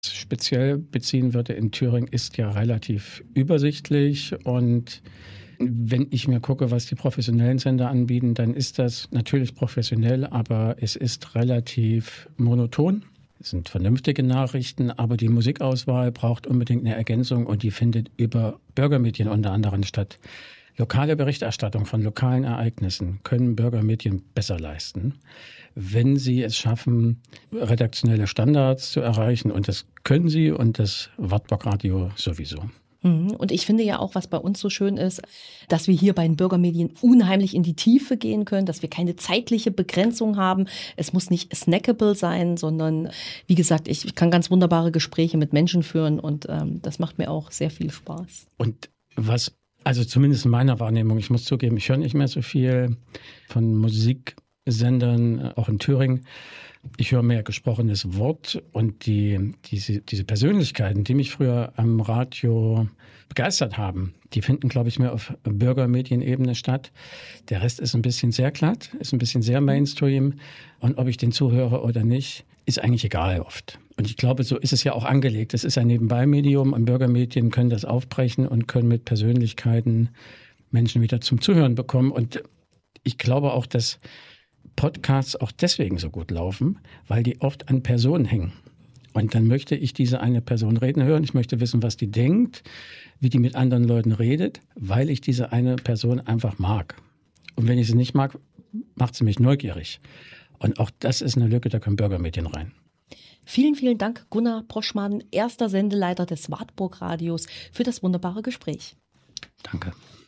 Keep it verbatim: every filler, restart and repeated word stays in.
speziell beziehen würde in Thüringen, ist ja relativ übersichtlich. Und wenn ich mir gucke, was die professionellen Sender anbieten, dann ist das natürlich professionell, aber es ist relativ monoton. Es sind vernünftige Nachrichten, aber die Musikauswahl braucht unbedingt eine Ergänzung und die findet über Bürgermedien unter anderem statt. Lokale Berichterstattung von lokalen Ereignissen können Bürgermedien besser leisten, wenn sie es schaffen, redaktionelle Standards zu erreichen. Und das können sie und das Wartburg Radio sowieso. Und ich finde ja auch, was bei uns so schön ist, dass wir hier bei den Bürgermedien unheimlich in die Tiefe gehen können, dass wir keine zeitliche Begrenzung haben. Es muss nicht snackable sein, sondern wie gesagt, ich kann ganz wunderbare Gespräche mit Menschen führen und ähm, das macht mir auch sehr viel Spaß. Und was, also zumindest in meiner Wahrnehmung, ich muss zugeben, ich höre nicht mehr so viel von Musiksendern, auch in Thüringen. Ich höre mehr gesprochenes Wort und die, diese, diese Persönlichkeiten, die mich früher am Radio begeistert haben, die finden, glaube ich, mehr auf Bürgermedienebene statt. Der Rest ist ein bisschen sehr glatt, ist ein bisschen sehr Mainstream und ob ich den zuhöre oder nicht, ist eigentlich egal oft. Und ich glaube, so ist es ja auch angelegt. Es ist ein Nebenbei-Medium und Bürgermedien können das aufbrechen und können mit Persönlichkeiten Menschen wieder zum Zuhören bekommen. Und ich glaube auch, dass Podcasts auch deswegen so gut laufen, weil die oft an Personen hängen. Und dann möchte ich diese eine Person reden hören. Ich möchte wissen, was die denkt, wie die mit anderen Leuten redet, weil ich diese eine Person einfach mag. Und wenn ich sie nicht mag, macht sie mich neugierig. Und auch das ist eine Lücke, da können Bürgermedien rein. Vielen, vielen Dank, Gunnar Proschmann, erster Sendeleiter des Wartburg Radios, für das wunderbare Gespräch. Danke.